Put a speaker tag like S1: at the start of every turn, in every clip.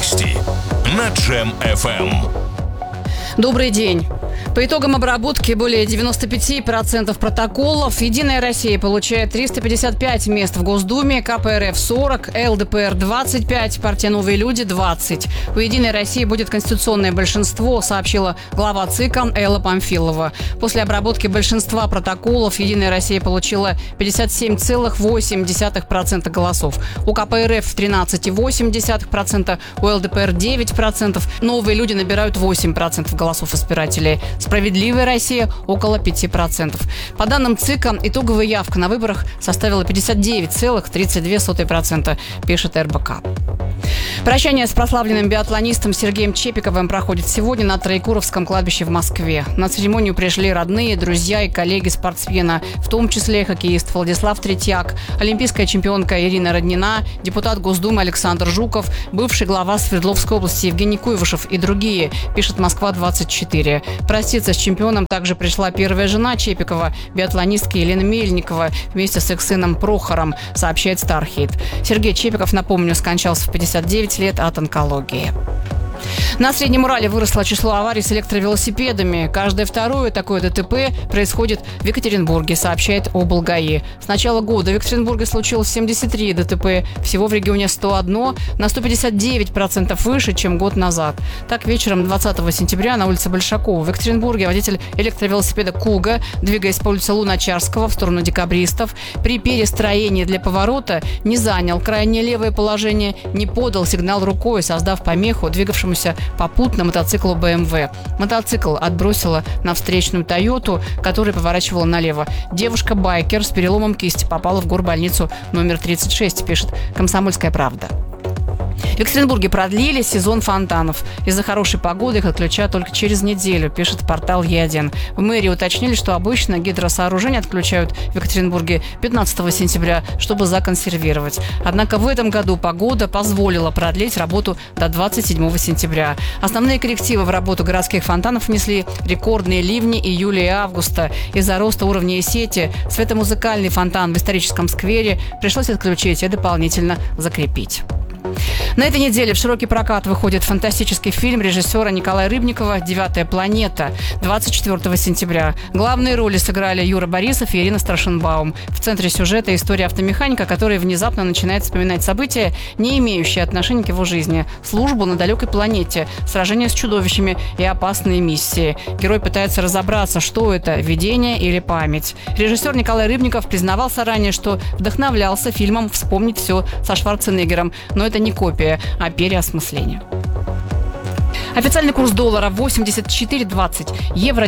S1: Новости на Джем FM.
S2: Добрый день. По итогам обработки более 95% протоколов «Единая Россия» получает 355 мест в Госдуме, КПРФ 40, ЛДПР 25, партия «Новые люди» 20. У «Единой России» будет конституционное большинство, сообщила глава ЦИКа Элла Памфилова. После обработки большинства протоколов «Единая Россия» получила 57,8% голосов. У КПРФ 13,8%, у ЛДПР 9%. «Новые люди» набирают 8% голосов избирателей. «Справедливая Россия» – около 5%. По данным ЦИКа, итоговая явка на выборах составила 59,32%, пишет РБК. Прощание с прославленным биатлонистом Сергеем Чепиковым проходит сегодня на Троекуровском кладбище в Москве. На церемонию пришли родные, друзья и коллеги спортсмена, в том числе хоккеист Владислав Третьяк, олимпийская чемпионка Ирина Роднина, депутат Госдумы Александр Жуков, бывший глава Свердловской области Евгений Куйвышев и другие, пишет Москва-24. Проститься с чемпионом также пришла первая жена Чепикова, биатлонистка Елена Мельникова, вместе с их сыном Прохором, сообщает Стархит. Сергей Чепиков, напомню, скончался в 59 лет от онкологии. На Среднем Урале выросло число аварий с электровелосипедами. Каждое второе такое ДТП происходит в Екатеринбурге, сообщает облгаи. С начала года в Екатеринбурге случилось 73 ДТП. Всего в регионе 101, на 159% выше, чем год назад. Так, вечером 20 сентября на улице Большакова в Екатеринбурге водитель электровелосипеда «Куга», двигаясь по улице Луначарского в сторону Декабристов, при перестроении для поворота не занял крайнее левое положение, не подал сигнал рукой, создав помеху двигавшемуся попутно мотоциклу БМВ. Мотоцикл отбросила на встречную Тойоту, которая поворачивала налево. Девушка-байкер с переломом кисти попала в горбольницу номер 36, пишет «Комсомольская правда». В Екатеринбурге продлили сезон фонтанов. Из-за хорошей погоды их отключают только через неделю, пишет портал Е1. В мэрии уточнили, что обычно гидросооружения отключают в Екатеринбурге 15 сентября, чтобы законсервировать. Однако в этом году погода позволила продлить работу до 27 сентября. Основные коррективы в работу городских фонтанов внесли рекордные ливни июля и августа. Из-за роста уровня сети светомузыкальный фонтан в историческом сквере пришлось отключить и дополнительно закрепить. На этой неделе в широкий прокат выходит фантастический фильм режиссера Николая Рыбникова «Девятая планета» 24 сентября. Главные роли сыграли Юра Борисов и Ирина Страшенбаум. В центре сюжета история автомеханика, который внезапно начинает вспоминать события, не имеющие отношения к его жизни, службу на далекой планете, сражения с чудовищами и опасные миссии. Герой пытается разобраться, что это – видение или память. Режиссер Николай Рыбников признавался ранее, что вдохновлялся фильмом «Вспомнить все» со Шварценеггером, но это не копия, а переосмысление. Официальный курс доллара 84.20, евро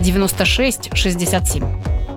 S2: 96.67.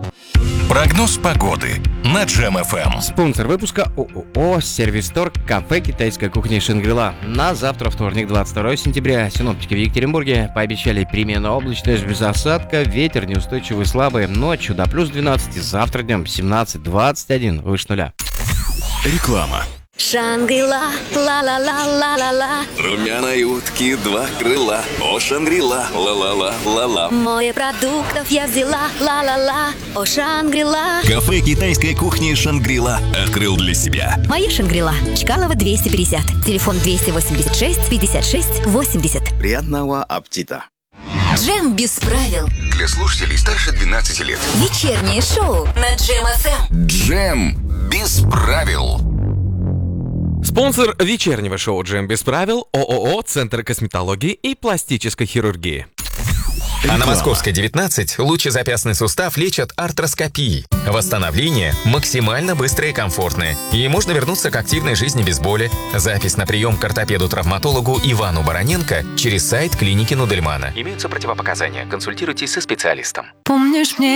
S1: Прогноз погоды на Джем FM.
S3: Спонсор выпуска ООО «Сервис-торг», кафе китайской кухни «Шангрила». На завтра, вторник, 22 сентября, синоптики в Екатеринбурге пообещали переменную облачность без осадка, ветер неустойчивый слабый, ночью до плюс 12, завтра днем 17-21, выше нуля.
S1: Реклама.
S4: Шангрила, ла-ла-ла-ла-ла-ла.
S5: Румяной утки два крыла. О, Шангрила, ла-ла-ла-ла-ла.
S4: Море продуктов я взяла, ла-ла-ла. О, Шангрила.
S5: Кафе китайской кухни «Шангрила» открыл для себя.
S4: Моя Шангрила. Чкалова 250. Телефон 286 56 80.
S5: Приятного аппетита.
S4: Джем без правил.
S5: Для слушателей старше 12 лет.
S4: Вечернее шоу на Джем FM.
S5: Джем без правил.
S6: Спонсор вечернего шоу «Джем без правил» ООО «Центр косметологии и пластической хирургии».
S7: А на Московской 19 лучезапястный сустав лечат артроскопией. Восстановление максимально быстрое и комфортное. И можно вернуться к активной жизни без боли. Запись на прием к ортопеду-травматологу Ивану Бароненко через сайт клиники Нудельмана. Имеются противопоказания. Консультируйтесь со специалистом.
S8: Помнишь, мне